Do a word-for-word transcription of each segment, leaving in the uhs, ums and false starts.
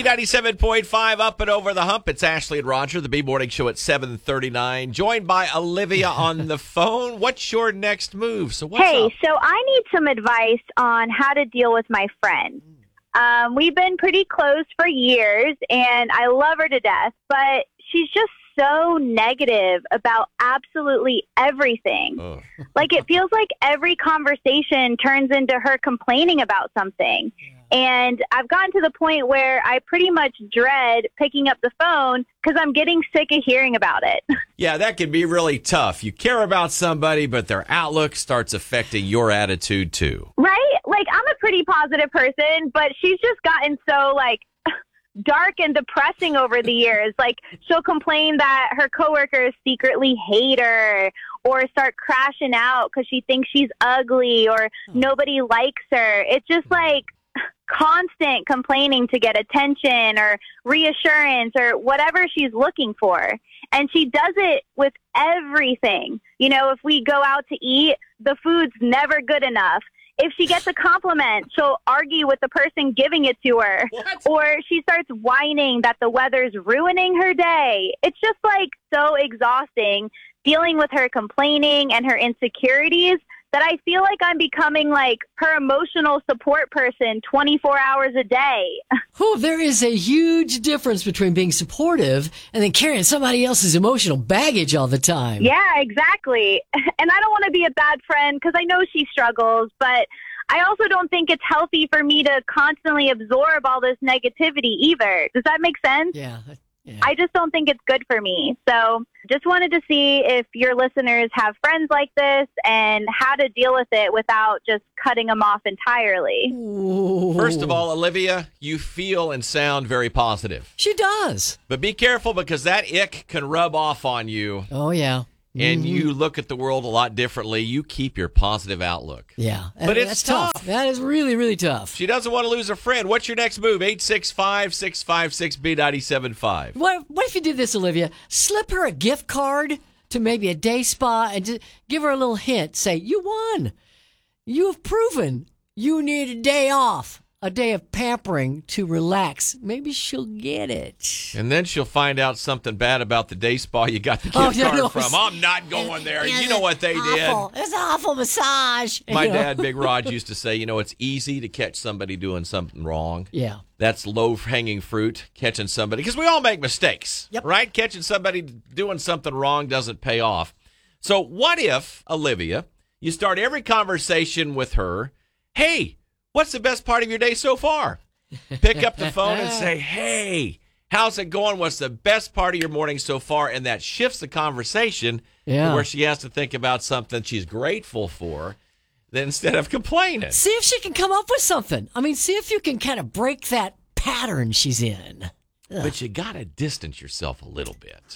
ninety-seven point five Up and Over the Hump. It's Ashley and Roger, the B-Morning Show at seven thirty-nine. Joined by Olivia on the phone. What's your next move? So what's Hey, up? so I need some advice on how to deal with my friend. Um, we've been pretty close for years, and I love her to death, but she's just so negative about absolutely everything. Ugh. Like, it feels like every conversation turns into her complaining about something. And I've gotten to the point where I pretty much dread picking up the phone because I'm getting sick of hearing about it. Yeah, that can be really tough. You care about somebody, but their outlook starts affecting your attitude too. Right? Like, I'm a pretty positive person, but she's just gotten so, like, dark and depressing over the years. Like, she'll complain that her coworkers secretly hate her or start crashing out because she thinks she's ugly or nobody likes her. It's just like constant complaining to get attention or reassurance or whatever she's looking for. And she does it with everything. You know, if we go out to eat, the food's never good enough. If she gets a compliment, she'll argue with the person giving it to her. What? Or she starts whining that the weather's ruining her day. It's just like so exhausting dealing with her complaining and her insecurities that I feel like I'm becoming like her emotional support person twenty-four hours a day. Oh, there is a huge difference between being supportive and then carrying somebody else's emotional baggage all the time. Yeah, exactly. And I don't want to be a bad friend because I know she struggles, but I also don't think it's healthy for me to constantly absorb all this negativity either. Does that make sense? Yeah. yeah. I just don't think it's good for me. So just wanted to see if your listeners have friends like this and how to deal with it without just cutting them off entirely. Ooh. First of all, Olivia, you feel and sound very positive. She does. But be careful because that ick can rub off on you Oh, yeah. and Mhm. you look at the world a lot differently. You keep your positive outlook. Yeah. But it's That's tough. That is really, really tough. She doesn't want to lose a friend. What's your next move? eight six five, six five six, B nine seven five. What, what if you did this, Olivia? Slip her a gift card to maybe a day spa and just give her a little hint. Say, you won. You have proven you need a day off, a day of pampering to relax. Maybe she'll get it. And then she'll find out something bad about the day spa you got the gift Oh, yeah, card no, from. it's- I'm not going there. Yeah, You know what they awful. did. It's an awful massage. My You know? dad, Big Rod, used to say, you know, it's easy to catch somebody doing something wrong. Yeah. That's low-hanging fruit, catching somebody. Because we all make mistakes, Yep. right? Catching somebody doing something wrong doesn't pay off. So what if, Olivia, you start every conversation with her, hey, what's the best part of your day so far? Pick up the phone and say, hey, how's it going? What's the best part of your morning so far? And that shifts the conversation Yeah. to where she has to think about something she's grateful for then instead of complaining. See if she can come up with something. I mean, see if you can kind of break that pattern she's in. But you got to distance yourself a little bit.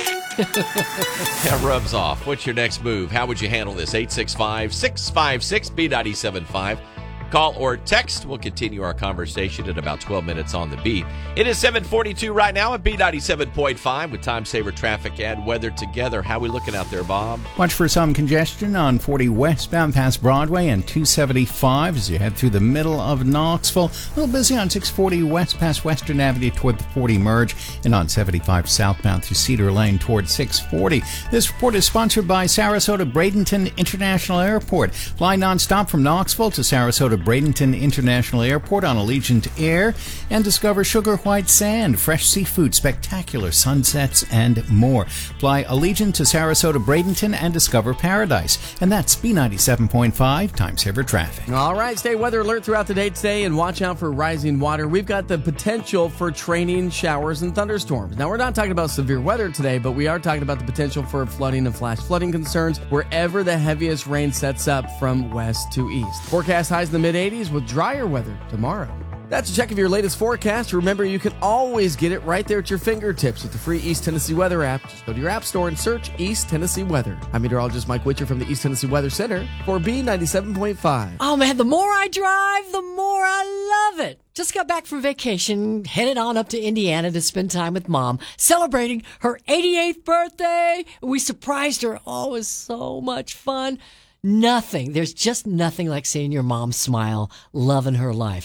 That rubs off. What's your next move? How would you handle this? eight six five, six five six, B nine seven five. Call or text. We'll continue our conversation in about twelve minutes on the beat. It is seven forty-two right now at B ninety-seven point five with time saver traffic and weather together. How we looking out there, Bob? Watch for some congestion on forty westbound past Broadway and two seventy-five as you head through the middle of Knoxville. A little busy on six forty west past Western Avenue toward the forty merge and on seventy-five southbound through Cedar Lane toward six forty. This report is sponsored by Sarasota Bradenton International Airport. Fly nonstop from Knoxville to Sarasota Bradenton International Airport on Allegiant Air and discover sugar white sand, fresh seafood, spectacular sunsets, and more. Fly Allegiant to Sarasota Bradenton and discover paradise. And that's B ninety-seven point five Time Saver Traffic. All right, stay weather alert throughout the day today and watch out for rising water. We've got the potential for training showers and thunderstorms. Now, we're not talking about severe weather today, but we are talking about the potential for flooding and flash flooding concerns wherever the heaviest rain sets up from west to east. Forecast highs in the mid eighties with drier weather tomorrow. That's a check of your latest forecast. Remember, you can always get it right there at your fingertips with the free East Tennessee Weather app. Just go to your app store and search East Tennessee Weather. I'm meteorologist Mike Witcher from the East Tennessee Weather Center for B ninety-seven point five. Oh, man, the more I drive, the more I love it. Just got back from vacation, headed on up to Indiana to spend time with Mom, celebrating her eighty-eighth birthday. We surprised her. Oh, it was so much fun. Nothing. There's just nothing like seeing your mom smile, loving her life.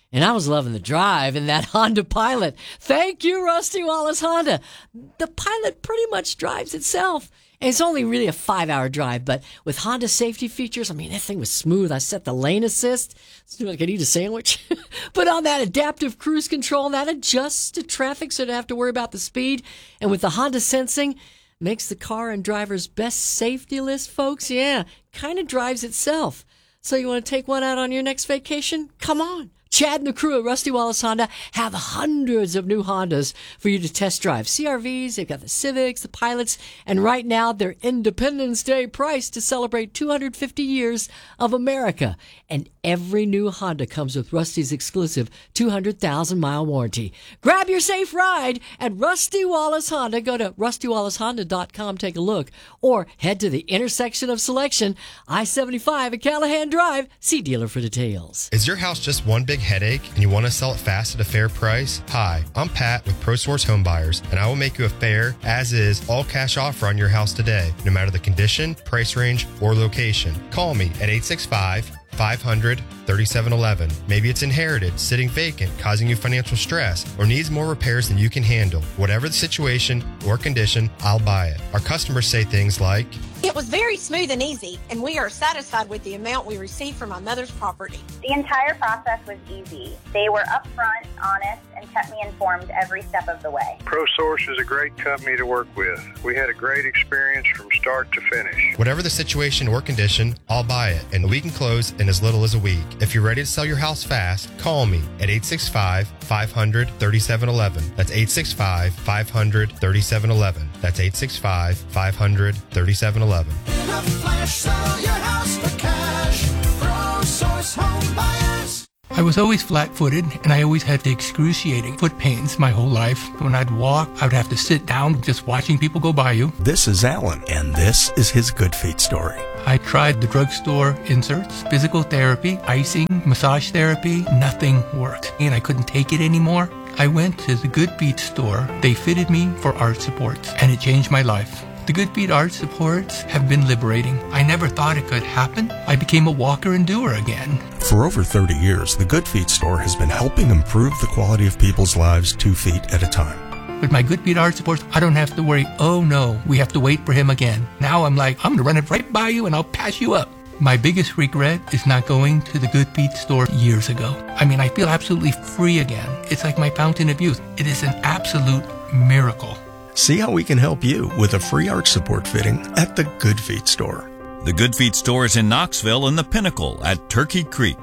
And I was loving the drive in that Honda Pilot. Thank you, Rusty Wallace Honda. The Pilot pretty much drives itself. And it's only really a five-hour drive, but with Honda safety features, I mean, that thing was smooth. I set the lane assist so I could eat a sandwich. Put on that adaptive cruise control, and that adjusts to traffic so I don't have to worry about the speed. And with the Honda Sensing, makes the car on driver's best safety list, folks. Yeah, kind of drives itself. So you want to take one out on your next vacation? Come on. Chad and the crew at Rusty Wallace Honda have hundreds of new Hondas for you to test drive. C R Vs, they've got the Civics, the Pilots, and right now their Independence Day price to celebrate two hundred fifty years of America. And every new Honda comes with Rusty's exclusive two hundred thousand mile warranty. Grab your safe ride at Rusty Wallace Honda. Go to rusty wallace honda dot com, take a look, or head to the intersection of selection, I seventy-five at Callahan Drive. See dealer for details. Is your house just one big headache and you want to sell it fast at a fair price? Hi, I'm Pat with ProSource Home Buyers, and I will make you a fair, as-is, all-cash offer on your house today, no matter the condition, price range, or location. Call me at eight six five, five hundred, thirty-seven eleven. Maybe it's inherited, sitting vacant, causing you financial stress, or needs more repairs than you can handle. Whatever the situation or condition, I'll buy it. Our customers say things like, "It was very smooth and easy, and we are satisfied with the amount we received from my mother's property." The entire process was easy. They were upfront, honest, and kept me informed every step of the way. ProSource is a great company to work with. We had a great experience from start to finish. Whatever the situation or condition, I'll buy it, and we can close in as little as a week. If you're ready to sell your house fast, call me at eight six five, five hundred, thirty-seven eleven. That's eight six five, five hundred, thirty-seven eleven. That's eight six five, five hundred, thirty-seven eleven. In a flash, sell your house for cash. ProSource Home Buyers. I was always flat-footed, and I always had the excruciating foot pains my whole life. When I'd walk, I would have to sit down just watching people go by you. This is Alan, and this is his Good Feet story. I tried the drugstore inserts, physical therapy, icing, massage therapy. Nothing worked, and I couldn't take it anymore. I went to the Good Feet store. They fitted me for arch supports, and it changed my life. The Good Feet arch supports have been liberating. I never thought it could happen. I became a walker and doer again. For over thirty years, the Good Feet store has been helping improve the quality of people's lives two feet at a time. With my Good Feet arch supports, I don't have to worry, oh no, we have to wait for him again. Now I'm like, I'm going to run it right by you and I'll pass you up. My biggest regret is not going to the Good Feet store years ago. I mean, I feel absolutely free again. It's like my fountain of youth. It is an absolute miracle. See how we can help you with a free arch support fitting at the Good Feet store. The Good Feet store is in Knoxville and the Pinnacle at Turkey Creek.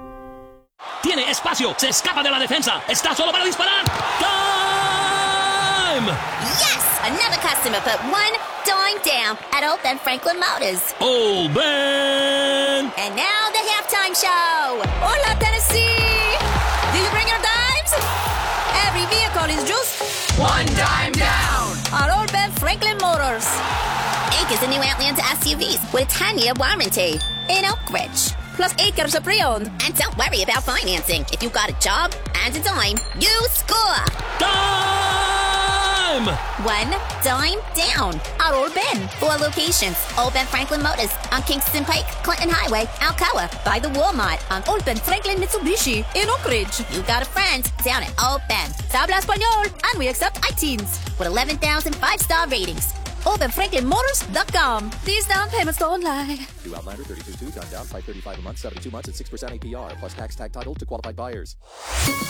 Tiene espacio, se escapa de la defensa, está solo para disparar. Time! Yes! Another customer put one dime down at Old Ben Franklin Motors. Old Ben! And now the halftime show. Hola, Tennessee! Do you bring your dimes? Every vehicle is just one dime down at Old Ben Franklin Motors. Ake is the new Atlanta S U Vs with a ten-year warranty in Oak Ridge. Plus acres of pre-owned. And don't worry about financing. If you've got a job and a dime, you score. Dime! One dime down at Old Ben. Four locations. Old Ben Franklin Motors on Kingston Pike, Clinton Highway, Alcoa. By the Walmart on Old Ben Franklin Mitsubishi in Oak Ridge. You got a friend down at Old Ben. Habla Español. And we accept iTeens with eleven thousand five-star ratings. old ben franklin motors dot com. These down payments don't lie. New Outlander thirty-two two, done down five thirty-five a month, seventy-two months at six percent A P R, plus tax tag title to qualified buyers.